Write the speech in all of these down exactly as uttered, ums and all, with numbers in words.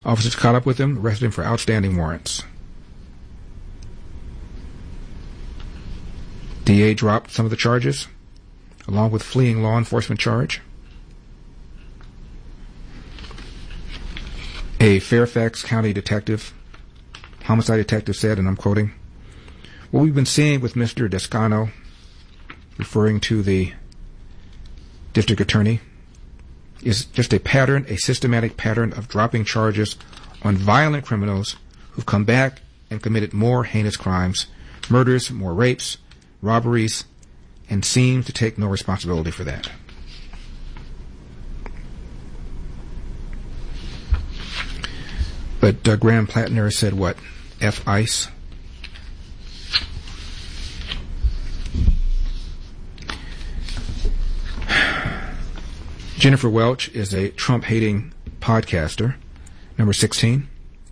Officers caught up with him, arrested him for outstanding warrants. D A dropped some of the charges, along with fleeing law enforcement charge. A Fairfax County detective, homicide detective, said, and I'm quoting, "What we've been seeing with Mister Descano," referring to the district attorney, "is just a pattern, a systematic pattern of dropping charges on violent criminals who've come back and committed more heinous crimes, murders, more rapes, robberies, and seem to take no responsibility for that." But uh, Graham Plattner said what? F ICE. Jennifer Welch is a Trump-hating podcaster. Number sixteen.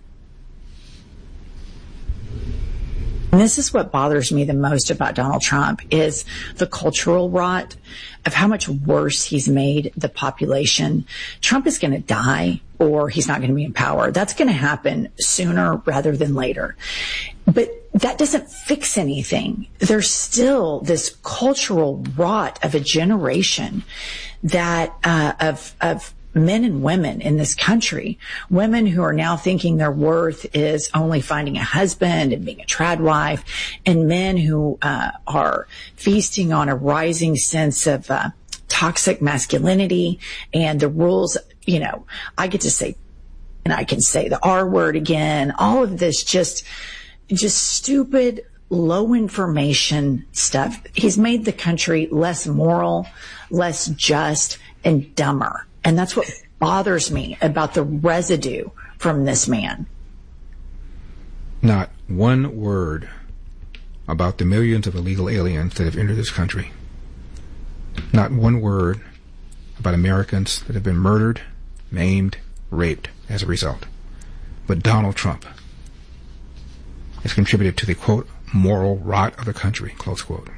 And this is what bothers me the most about Donald Trump is the cultural rot of how much worse he's made the population. Trump is going to die or he's not going to be in power. That's going to happen sooner rather than later. But that doesn't fix anything. There's still this cultural rot of a generation that, uh, of, of, men and women in this country, women who are now thinking their worth is only finding a husband and being a trad wife, and men who uh, are feasting on a rising sense of uh, toxic masculinity and the rules. You know, I get to say, and I can say the R word again. All of this just, just stupid, low information stuff. He's made the country less moral, less just, and dumber. And that's what bothers me about the residue from this man. Not one word about the millions of illegal aliens that have entered this country. Not one word about Americans that have been murdered, maimed, raped as a result. But Donald Trump has contributed to the, quote, moral rot of the country, close quote.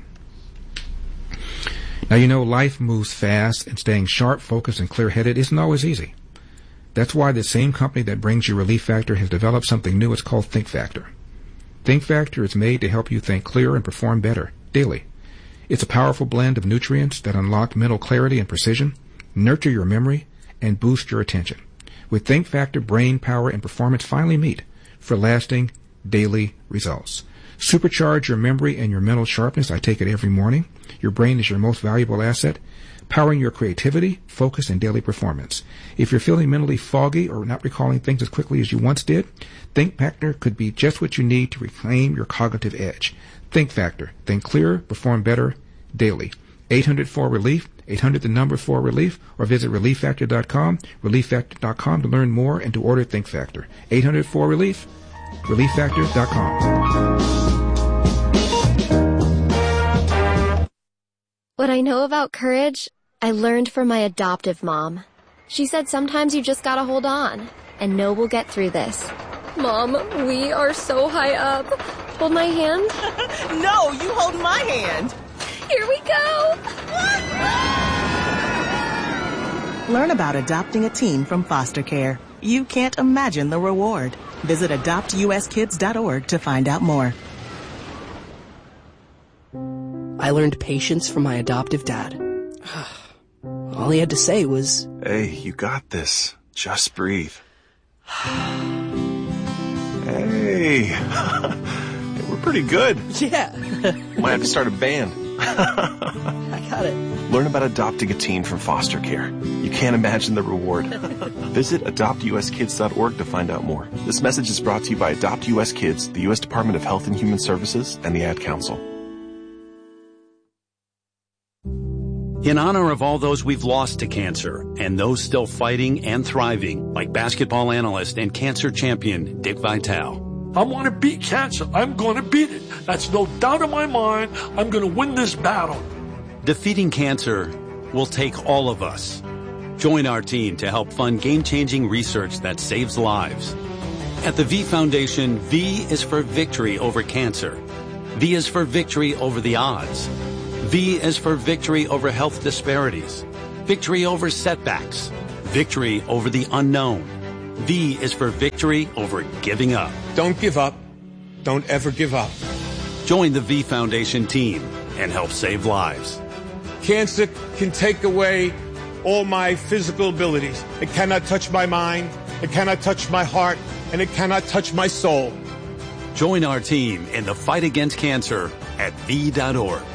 Now, you know, life moves fast, and staying sharp, focused, and clear-headed isn't always easy. That's why the same company that brings you Relief Factor has developed something new. It's called Think Factor. Think Factor is made to help you think clearer and perform better daily. It's a powerful blend of nutrients that unlock mental clarity and precision, nurture your memory, and boost your attention. With Think Factor, brain power and performance finally meet for lasting daily results. Supercharge your memory and your mental sharpness. I take it every morning. Your brain is your most valuable asset, powering your creativity, focus, and daily performance. If you're feeling mentally foggy or not recalling things as quickly as you once did, Think Factor could be just what you need to reclaim your cognitive edge. Think Factor. Think clearer, perform better daily. eight hundred four relief, eight hundred the number four relief, or visit relief factor dot com, relief factor dot com to learn more and to order Think Factor. eight hundred four relief, relief factor dot com. What I know about courage, I learned from my adoptive mom. She said sometimes you just gotta hold on and know we'll get through this. Mom, we are so high up. Hold my hand. No, you hold my hand. Here we go. Learn about adopting a teen from foster care. You can't imagine the reward. Visit adopt u s kids dot org to find out more. I learned patience from my adoptive dad. All he had to say was, "Hey, you got this. Just breathe." Hey, we're pretty good. Yeah. Might have to start a band. I got it. Learn about adopting a teen from foster care. You can't imagine the reward. Visit adopt u s kids dot org to find out more. This message is brought to you by Adopt U S Kids, the U S Department of Health and Human Services, and the Ad Council. In honor of all those we've lost to cancer and those still fighting and thriving, like basketball analyst and cancer champion Dick Vitale. I want to beat cancer. I'm going to beat it. That's no doubt in my mind. I'm going to win this battle. Defeating cancer will take all of us. Join our team to help fund game-changing research that saves lives. At the V Foundation, V is for victory over cancer. V is for victory over the odds. V is for victory over health disparities, victory over setbacks, victory over the unknown. V is for victory over giving up. Don't give up. Don't ever give up. Join the V Foundation team and help save lives. Cancer can take away all my physical abilities. It cannot touch my mind. It cannot touch my heart. And it cannot touch my soul. Join our team in the fight against cancer at V dot org.